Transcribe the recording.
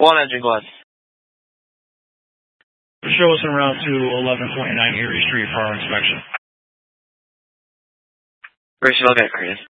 One engine, go ahead. Show us en route to 1129 Erie Street for our inspection. Racing, I'll get created.